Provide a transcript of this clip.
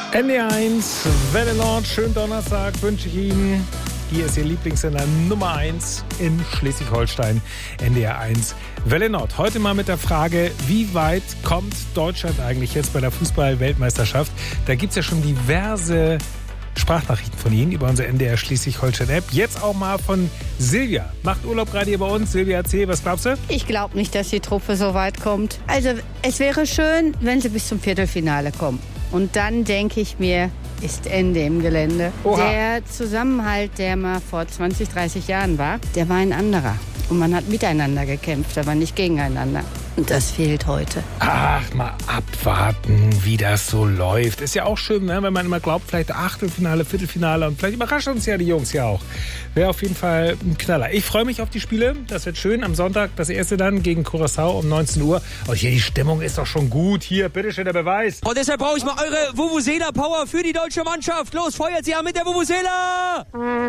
NDR1, Welle Nord, schönen Donnerstag wünsche ich Ihnen. Hier ist Ihr Lieblingssender Nummer 1 in Schleswig-Holstein, NDR1, Welle Nord. Heute mal mit der Frage, wie weit kommt Deutschland eigentlich jetzt bei der Fußball-Weltmeisterschaft? Da gibt es ja schon diverse Sprachnachrichten von Ihnen über unsere NDR Schleswig-Holstein-App. Jetzt auch mal von Silvia. Macht Urlaub gerade hier bei uns. Silvia, erzähl, was glaubst du? Ich glaube nicht, dass die Truppe so weit kommt. Also es wäre schön, wenn sie bis zum Viertelfinale kommen. Und dann denke ich mir, ist Ende im Gelände. Oha. Der Zusammenhalt, der mal vor 20, 30 Jahren war, der war ein anderer. Und man hat miteinander gekämpft, aber nicht gegeneinander. Und das fehlt heute. Ach, mal abwarten, wie das so läuft. Ist ja auch schön, ne? Wenn man immer glaubt, vielleicht Achtelfinale, Viertelfinale und vielleicht überraschen uns ja die Jungs ja auch. Wäre auf jeden Fall ein Knaller. Ich freue mich auf die Spiele. Das wird schön. Am Sonntag das erste dann gegen Curaçao um 19 Uhr. Und hier, die Stimmung ist doch schon gut. Hier, bitteschön, der Beweis. Und deshalb brauche ich mal eure Vuvuzela-Power für die deutsche Mannschaft. Los, feuert sie an mit der Vuvuzela!